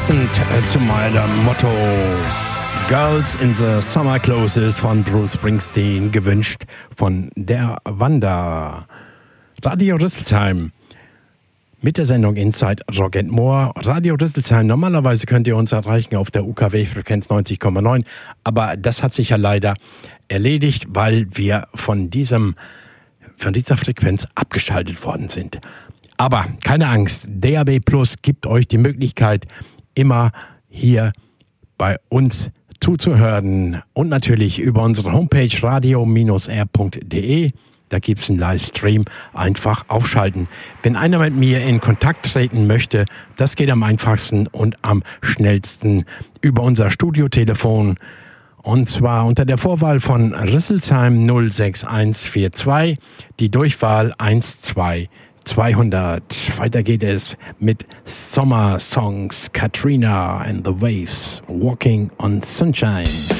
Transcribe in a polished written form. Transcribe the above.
Passend zu meinem Motto Girls in the Summer Clothes von Bruce Springsteen, gewünscht von der Wanda. Radio Rüsselsheim mit der Sendung Inside Rock and More. Radio Rüsselsheim, normalerweise könnt ihr uns erreichen auf der UKW-Frequenz 90,9, aber das hat sich ja leider erledigt, weil wir von dieser Frequenz abgeschaltet worden sind. Aber keine Angst, DAB Plus gibt euch die Möglichkeit, immer hier bei uns zuzuhören und natürlich über unsere Homepage radio-r.de. Da gibt es einen Livestream, einfach aufschalten. Wenn einer mit mir in Kontakt treten möchte, das geht am einfachsten und am schnellsten über unser Studiotelefon. Und zwar unter der Vorwahl von Rüsselsheim 06142, die Durchwahl 12200. Weiter geht es mit Sommer Songs, Katrina and the Waves, Walking on Sunshine.